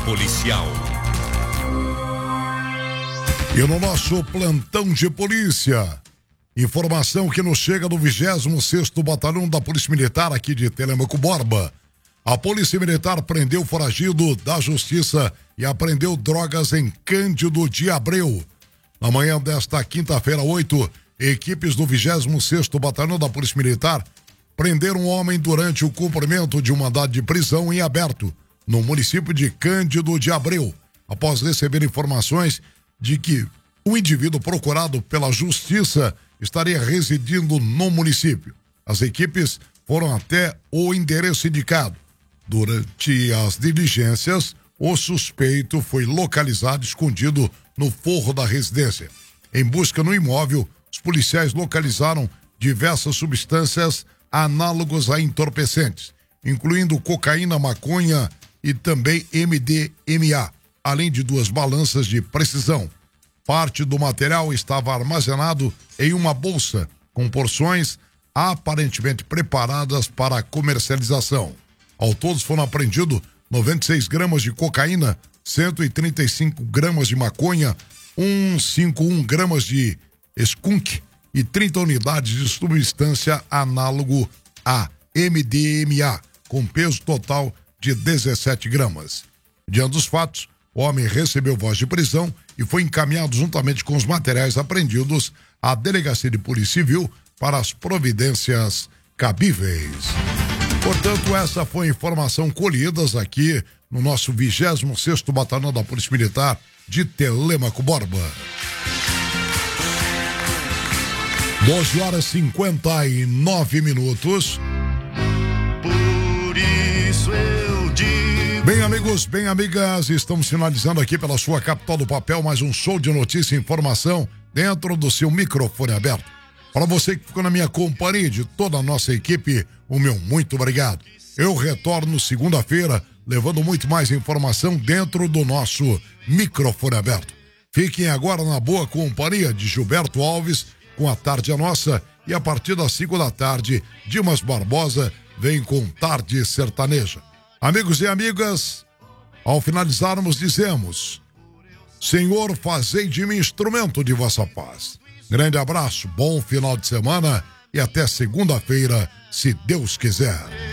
policial. E no nosso plantão de polícia, informação que nos chega do 26º Batalhão da Polícia Militar aqui de Telêmaco Borba. A Polícia Militar prendeu foragido da Justiça e apreendeu drogas em Cândido de Abreu. Na manhã desta quinta-feira, 8, equipes do 26º Batalhão da Polícia Militar prenderam um homem durante o cumprimento de um mandado de prisão em aberto, no município de Cândido de Abreu, após receber informações de que o indivíduo procurado pela Justiça estaria residindo no município. As equipes foram até o endereço indicado. Durante as diligências, o suspeito foi localizado escondido no forro da residência. Em busca no imóvel, os policiais localizaram diversas substâncias análogas a entorpecentes, incluindo cocaína, maconha e também MDMA, além de 2 balanças de precisão. Parte do material estava armazenado em uma bolsa, com porções aparentemente preparadas para comercialização. Ao todo foram apreendidos 96 gramas de cocaína, 135 gramas de maconha, 151 gramas de skunk e 30 unidades de substância análogo a MDMA, com peso total de 17 gramas. Diante dos fatos, o homem recebeu voz de prisão e foi encaminhado juntamente com os materiais apreendidos à Delegacia de Polícia Civil para as providências cabíveis. Portanto, essa foi a informação colhidas aqui no nosso 26º Batalhão da Polícia Militar de Telêmaco Borba. 12h59. Por isso eu digo. Bem, amigos, bem, amigas, estamos finalizando aqui pela sua capital do papel mais um show de notícia e informação dentro do seu microfone aberto. Para você que ficou na minha companhia e de toda a nossa equipe, o meu muito obrigado. Eu retorno segunda-feira levando muito mais informação dentro do nosso microfone aberto. Fiquem agora na boa companhia de Gilberto Alves com A Tarde é Nossa, e a partir das 5 da tarde, Dimas Barbosa vem com Tarde Sertaneja. Amigos e amigas, ao finalizarmos dizemos: Senhor, fazei de mim instrumento de vossa paz. Grande abraço, bom final de semana e até segunda-feira, se Deus quiser.